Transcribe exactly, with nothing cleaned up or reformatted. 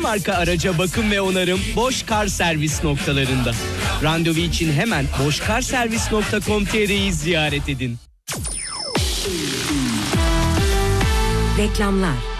marka araca bakım ve onarım Boş Kar Servis noktalarında. Randevu için hemen boşkarservis nokta com nokta tr'yi ziyaret edin. Reklamlar.